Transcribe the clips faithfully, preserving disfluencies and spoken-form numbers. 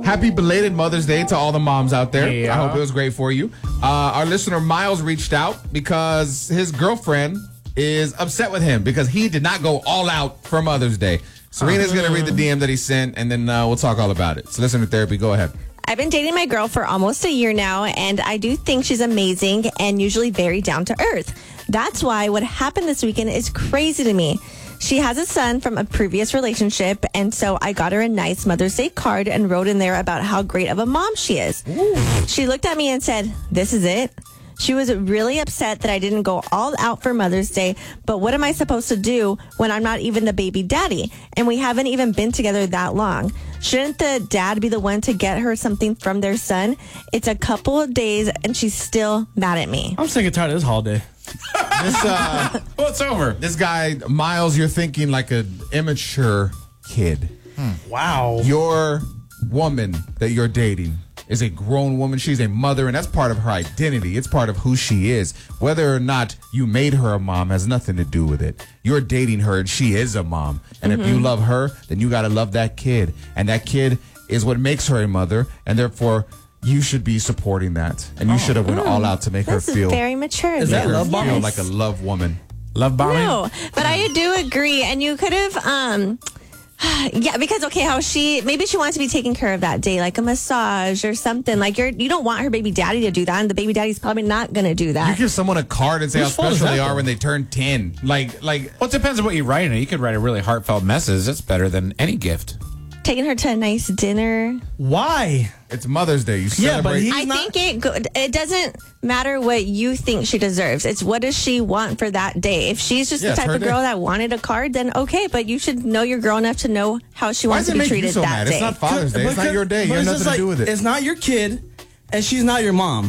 Happy belated Mother's Day to all the moms out there. Yeah. I hope it was great for you. Uh, our listener Miles reached out because his girlfriend is upset with him because he did not go all out for Mother's Day. Serena's going to read the D M that he sent, and then uh, we'll talk all about it. So listener therapy, go ahead. I've been dating my girl for almost a year now, and I do think she's amazing and usually very down to earth. That's why what happened this weekend is crazy to me. She has a son from a previous relationship, and so I got her a nice Mother's Day card and wrote in there about how great of a mom she is. Ooh. She looked at me and said, "This is it?" She was really upset that I didn't go all out for Mother's Day, but what am I supposed to do when I'm not even the baby daddy and we haven't even been together that long? Shouldn't the dad be the one to get her something from their son? It's a couple of days and she's still mad at me. I'm sick and tired of this holiday. This, uh, well, it's over. This guy, Miles, you're thinking like an immature kid. Hmm. Wow. Your woman that you're dating is a grown woman. She's a mother, and that's part of her identity. It's part of who she is. Whether or not you made her a mom has nothing to do with it. You're dating her, and she is a mom. And mm-hmm. if you love her, then you got to love that kid. And that kid is what makes her a mother, and therefore you should be supporting that. And you oh. should have went mm. all out to make this her feel. Is very mature. Is that love bombing? Feel like a love woman. Love bombing? No, but I do agree. And you could have. Um, Yeah, because, okay, how she, maybe she wants to be taken care of that day, like a massage or something. Like, you're, you don't want her baby daddy to do that, and the baby daddy's probably not going to do that. You give someone a card and say Whose how fault is special that, they are though? when they turn ten. Like, like. Well, it depends on what you write in it. You could write a really heartfelt message. That's better than any gift. Taking her to a nice dinner. Why? It's Mother's Day. You Yeah, but celebrate. he- I not- think it go- it doesn't matter what you think she deserves. It's what does she want for that day. If she's just Yeah, the it's type her of girl day. that wanted a card, then okay. But you should know your girl enough to know how she Why wants does to it be make you treated so that mad? day. It's not Father's Day. It's not Because- your day. You but have it's nothing just to like, do with it. It's not your kid, and she's not your mom.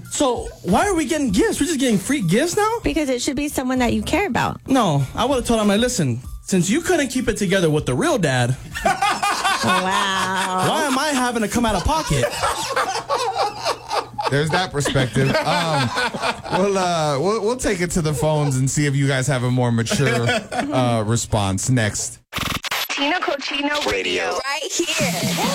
So why are we getting gifts? We're just getting free gifts now? Because it should be someone that you care about. No, I would have told him, like, listen, since you couldn't keep it together with the real dad, Wow. why am I having to come out of pocket? There's that perspective. Um, we'll, uh, we'll we'll take it to the phones and see if you guys have a more mature uh, response next. Tino Cochino Radio. Right here.